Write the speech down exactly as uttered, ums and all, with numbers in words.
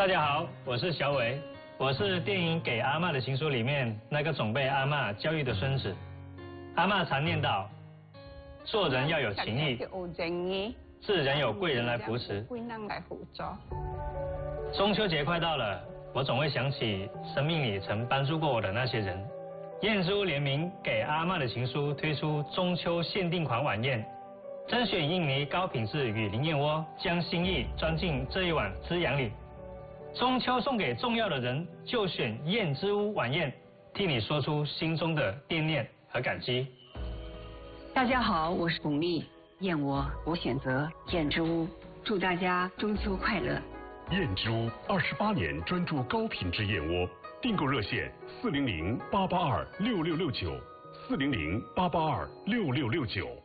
大家好，我是小伟，我是电影《给阿嬷的情书》里面那个总被阿嬷教育的孙子。阿嬷常念叨，做人要有情义，自然有贵人来扶持。中秋节快到了，我总会想起生命里曾帮助过我的那些人。燕之屋联名《给阿嬷的情书》推出中秋限定款晚宴，甄选印尼高品质与灵燕窝，将心意装进这一碗滋养里。中秋送给重要的人，就选燕之屋晚宴，替你说出心中的惦念和感激。 大家好，我是巩俐，燕窝我选择燕之屋，祝大家中秋快乐。 燕之屋二十八年专注高品质燕窝，订购热线四零零八八二六六六九，四零零八八二六六六九。